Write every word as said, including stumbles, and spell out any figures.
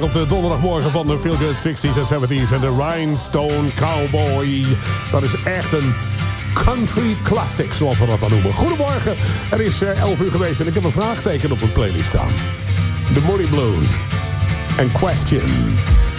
op de donderdagmorgen van de Feel Good zestig's en zeventig's en de Rhinestone Cowboy. Dat is echt een country classic, zoals we dat dan noemen. Goedemorgen, er is uh, elf uur geweest en ik heb een vraagteken op mijn playlist staan. The Moody Blues. En Question.